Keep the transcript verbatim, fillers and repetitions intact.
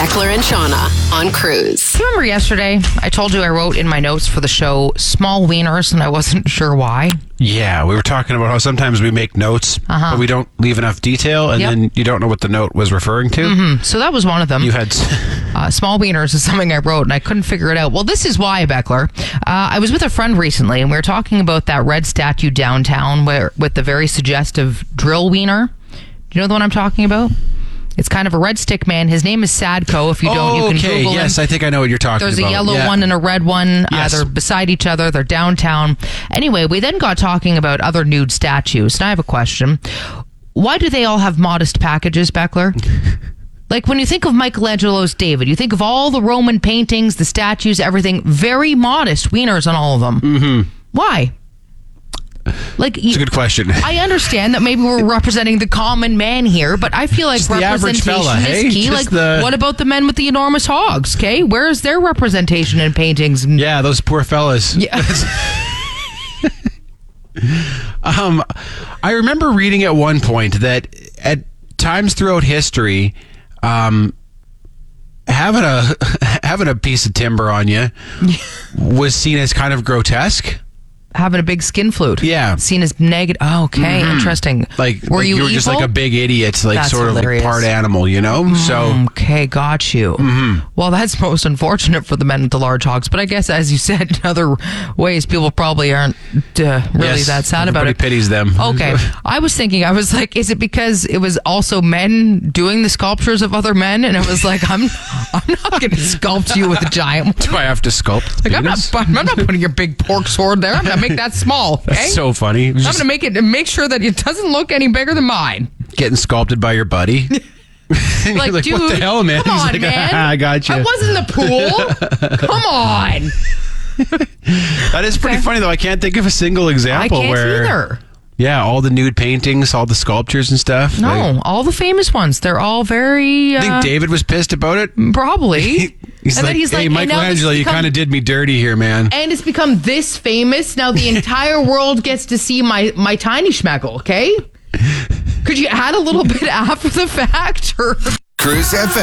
Beckler and Shauna on Cruise. You remember yesterday, I told you I wrote in my notes for the show small wieners, and I wasn't sure why. Yeah, we were talking about how sometimes we make notes, Uh-huh. but we don't leave enough detail, and Yep. then you don't know what the note was referring to. Mm, So that was one of them. You had... Uh, small wieners is something I wrote, and I couldn't figure it out. Well, this is why, Beckler. Uh, I was with a friend recently, and we were talking about that red statue downtown where with the very suggestive drill wiener. Do you know the one I'm talking about? It's kind of a red stick man. His name is Sadko. If you don't, oh, you can okay. Google Yes, him. I think I know what you're talking There's about. a yellow Yeah. one and a red one. Yes. Uh, they're beside each other. They're downtown. Anyway, we then got talking about other nude statues. And I have a question. Why do they all have modest packages, Beckler? Like when you think of Michelangelo's David, you think of all the Roman paintings, the statues, everything. Very modest wieners on all of them. Mm-hmm. Why? Like, It's a good question. I understand that maybe we're representing the common man here, but I feel like Just the average representation fella, hey? is key. Just Like, the- what about the men with the enormous hogs? Okay, where is their representation in paintings? Yeah, those poor fellas. Yeah. Um, I remember reading at one point that at times throughout history, um, having a having a piece of timber on you was seen as kind of grotesque. Having a big skin flute. Yeah. Seen as negative. Oh, okay, interesting. Like, were like you, you were just evil? like a big idiot, like That's sort hilarious. of like part animal, you know? So Okay, got you. Mm-hmm. Well, that's most unfortunate for the men with the large hogs. But I guess, as you said, in other ways, people probably aren't uh, really yes, that sad about everybody it. pities them. Okay. I was thinking, I was like, is it because it was also men doing the sculptures of other men? And I was like, I'm I'm not going to sculpt you with a giant one. Do I have to sculpt? Like, I'm not, penis? I'm not putting your big pork sword there. I'm going to make that small. Okay? That's so funny. It was I'm just going to make it, make sure that it doesn't look any bigger than mine. getting sculpted by your buddy. And Like, you're like, dude, what the hell, man? come He's on, like, man. I got you. I was in the pool. Come on. That is pretty Okay. funny, though. I can't think of a single I example can't where, either. yeah, all the nude paintings, all the sculptures and stuff. No, Like, all the famous ones. They're all very. Uh, I think David was pissed about it. Probably. He's And like, then he's hey, like, and now this Michelangelo, has you become- kind of did me dirty here, man. And it's become this famous. Now the entire world gets to see my, my tiny schmeckle, okay? Could you add a little bit after the fact? Or Cruise F M.